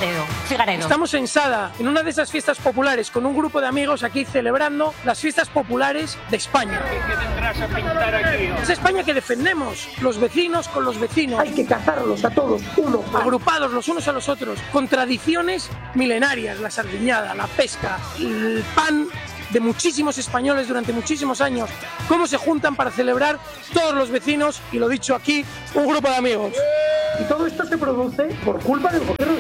Figaredo. Estamos en Sada, en una de esas fiestas populares, con un grupo de amigos aquí celebrando las fiestas populares de España. ¿Qué vendrás a pintar aquí? Es España que defendemos, los vecinos con los vecinos. Hay que cazarlos a todos, uno. Agrupados los unos a los otros, con tradiciones milenarias, la sardiñada, la pesca, el pan de muchísimos españoles durante muchísimos años, cómo se juntan para celebrar todos los vecinos y, lo dicho aquí, un grupo de amigos. Y todo esto se produce por culpa del gobierno de